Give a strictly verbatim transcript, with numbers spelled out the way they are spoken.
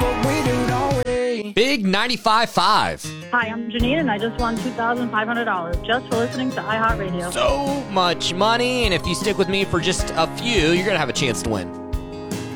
what we do, don't we? Big ninety-five point five. Hi, I'm Janine, and I just won two thousand five hundred dollars just for listening to iHeartRadio. So much money, and if you stick with me for just a few, you're going to have a chance to win.